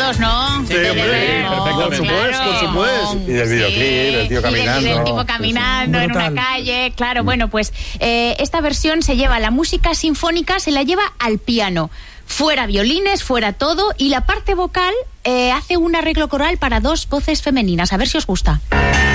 todos, ¿no? Sí, hombre, por supuesto. Y del videoclip, el tío caminando. Y del tipo caminando en una calle. Claro, bueno, pues esta versión se lleva la música sinfónica, se la lleva al piano. Fuera violines, fuera todo, y la parte vocal hace un arreglo coral para 2 voces femeninas. A ver si os gusta.